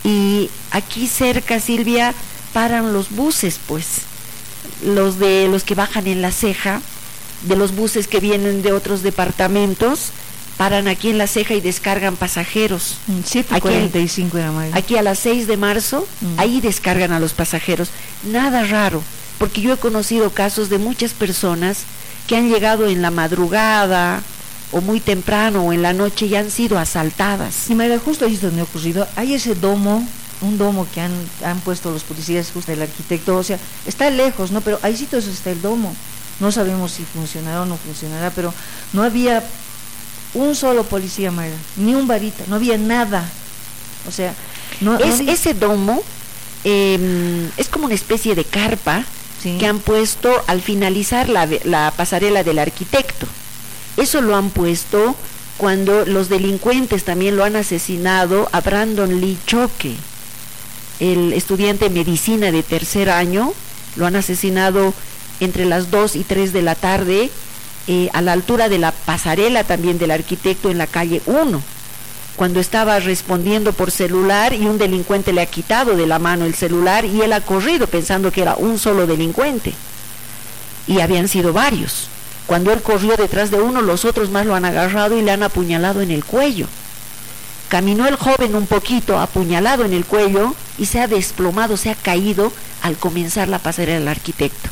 Y aquí cerca, Silvia, paran los buses, pues, los que bajan en La Ceja, de los buses que vienen de otros departamentos, paran aquí en La Ceja y descargan pasajeros. 7:45 era más. Aquí a las 6 de marzo, ahí descargan a los pasajeros. Nada raro, porque yo he conocido casos de muchas personas que han llegado en la madrugada o muy temprano o en la noche y han sido asaltadas. Y Mayra, justo ahí es donde ha ocurrido, hay ese domo, un domo que han puesto los policías, justo el arquitecto, o sea, está lejos, ¿no? Pero ahí sí todo eso está el domo. No sabemos si funcionará o no funcionará, pero no había un solo policía, Mayra, ni un varita, no había nada. O sea, ese domo es como una especie de carpa, sí, que han puesto al finalizar la pasarela del arquitecto. Eso lo han puesto cuando los delincuentes también lo han asesinado a Brandon Lee Choque, el estudiante de medicina de tercer año. Lo han asesinado entre las 2 y 3 de la tarde, a la altura de la pasarela también del arquitecto en la calle 1, cuando estaba respondiendo por celular y un delincuente le ha quitado de la mano el celular y él ha corrido pensando que era un solo delincuente y habían sido varios. Cuando él corrió detrás de uno, los otros más lo han agarrado y le han apuñalado en el cuello. Caminó el joven un poquito apuñalado en el cuello y se ha desplomado, se ha caído al comenzar la pasarela del arquitecto.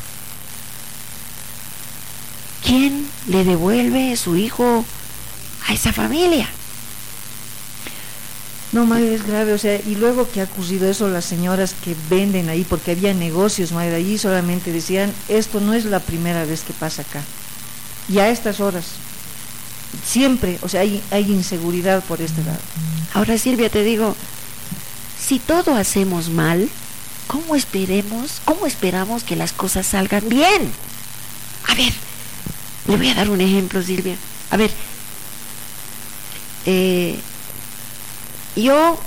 ¿Quién le devuelve su hijo a esa familia? No, Mayra, es grave, o sea, y luego que ha ocurrido eso, las señoras que venden ahí, porque había negocios, Mayra, allí solamente decían, esto no es la primera vez que pasa acá, y a estas horas, siempre, o sea, hay inseguridad por este lado. Ahora, Silvia, te digo, si todo hacemos mal, ¿cómo esperamos que las cosas salgan bien? A ver, le voy a dar un ejemplo, Silvia. A ver, yo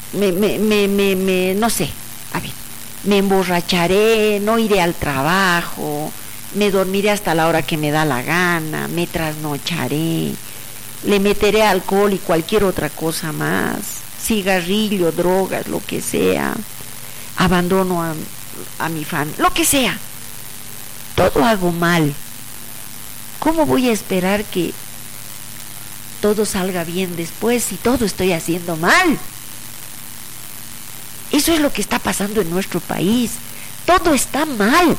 no sé, a ver, me emborracharé, no iré al trabajo, me dormiré hasta la hora que me da la gana, me trasnocharé, le meteré alcohol y cualquier otra cosa más, cigarrillo, drogas, lo que sea, abandono a mi familia, lo que sea, todo hago mal. ¿Cómo voy a esperar que todo salga bien después si todo estoy haciendo mal? Eso es lo que está pasando en nuestro país. Todo está mal.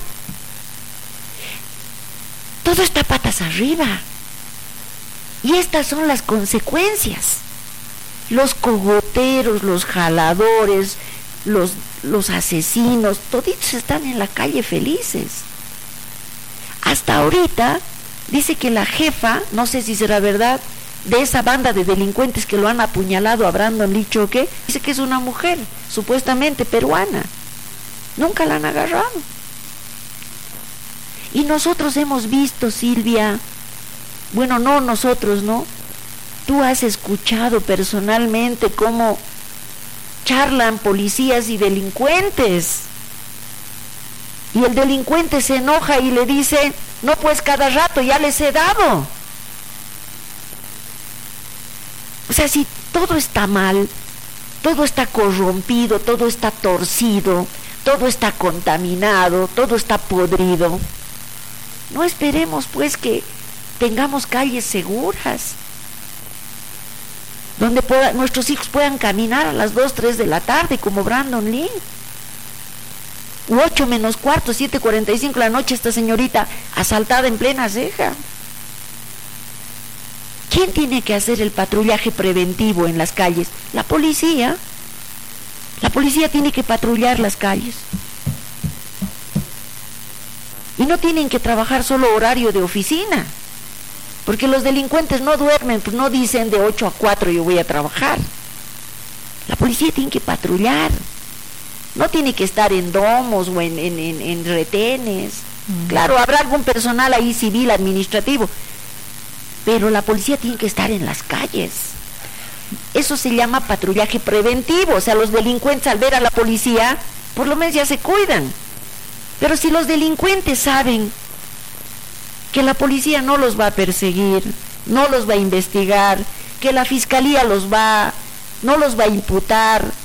Todo está patas arriba. Y estas son las consecuencias. Los cogoteros, los jaladores, los asesinos, toditos están en la calle felices. Hasta ahorita dice que la jefa, no sé si será verdad, de esa banda de delincuentes que lo han apuñalado a Brandon Lee Choque, dice que es una mujer, supuestamente peruana. Nunca la han agarrado. Y nosotros hemos visto, Silvia, bueno, no nosotros, ¿no? Tú has escuchado personalmente cómo charlan policías y delincuentes. Y el delincuente se enoja y le dice, no, pues cada rato ya les he dado. O sea, si todo está mal, todo está corrompido, todo está torcido, todo está contaminado, todo está podrido, no esperemos pues que tengamos calles seguras, donde nuestros hijos puedan caminar a las 2, 3 de la tarde como Brandon Lee. U 8 menos cuarto, 7:45 de la noche, esta señorita asaltada en plena ceja. ¿Quién tiene que hacer el patrullaje preventivo en las calles? La policía. La policía tiene que patrullar las calles. Y no tienen que trabajar solo horario de oficina, porque los delincuentes no duermen, pues no dicen de 8 a 4 yo voy a trabajar. La policía tiene que patrullar. No tiene que estar en domos o en retenes. Claro, habrá algún personal ahí civil, administrativo, pero la policía tiene que estar en las calles. Eso se llama patrullaje preventivo. O sea, los delincuentes al ver a la policía, por lo menos ya se cuidan. Pero si los delincuentes saben que la policía no los va a perseguir, no los va a investigar, que la fiscalía no los va a imputar,